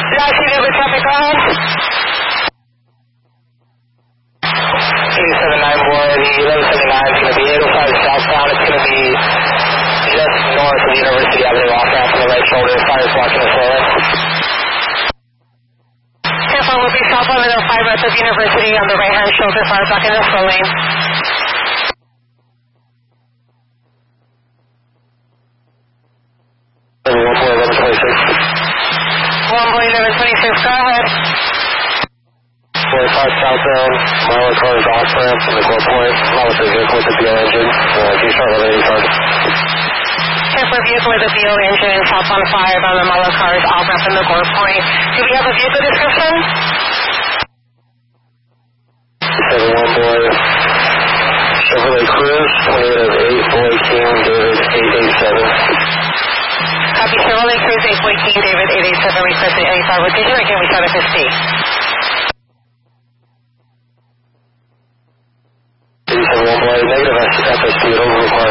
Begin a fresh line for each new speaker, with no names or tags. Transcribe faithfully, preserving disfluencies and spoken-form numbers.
Yeah, see the traffic, go ahead. eight seven nine boy, the eleven seventy-nine is going to be eight oh five southbound. It's going to be just north of the University Avenue off-ramp on the right shoulder. Fire's watching us lower. Careful, we'll be southbound at oh five west of University on the right-hand shoulder. Fire blocking the slow lane. one boy eleven twenty-six. one boy eleven twenty-six, go ahead. forty-five southbound, mile car is off ramp from the core point. Mile for vehicle with the B O engine. Uh, D-Sharp on the eighty card. Careful vehicle with the B O engine, southbound five on the mile car is off ramp from the core point. Do we have a vehicle description? seven one boy. Chevrolet Cruise, twenty-eight of eight, boy King, David eight eight seven. Copy, Chevrolet Cruise eight boy King, David eight eight seven, requesting any star rotation. Again, we start at fifty. eighty-seven one boy, negative F S P, over required.